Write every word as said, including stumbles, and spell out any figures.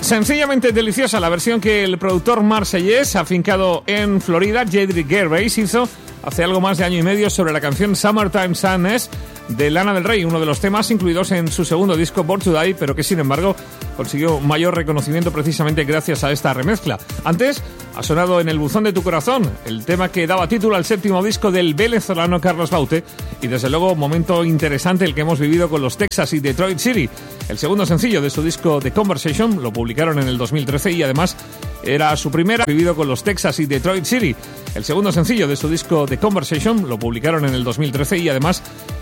Sencillamente deliciosa la versión que el productor marsellés, afincado en Florida, Jedrick Gervais, hizo hace algo más de año y medio sobre la canción Summertime Sadness de Lana del Rey, uno de los temas incluidos en su segundo disco Born to Die, pero que sin embargo consiguió mayor reconocimiento precisamente gracias a esta remezcla. Antes ha sonado En el buzón de tu corazón, el tema que daba título al séptimo disco del venezolano Carlos Baute, y desde luego momento interesante el que hemos vivido con los Texas y Detroit City. El segundo sencillo de su disco The Conversation lo publicaron en el dos mil trece y además era su primera vivido con los Texas y Detroit City. El segundo sencillo de su disco The Conversation lo publicaron en el dos mil trece y además